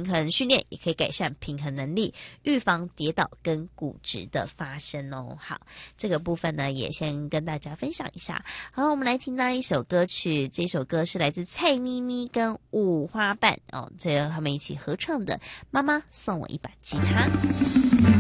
衡训练，也可以改善平衡能力，预防跌倒跟骨质的发生哦。好，这个部分呢也先跟大家分享一下。好，我们来听到一首歌曲，这首歌是来自蔡咪咪跟五花瓣哦，这他们一起合唱的《妈妈送我一把吉他》。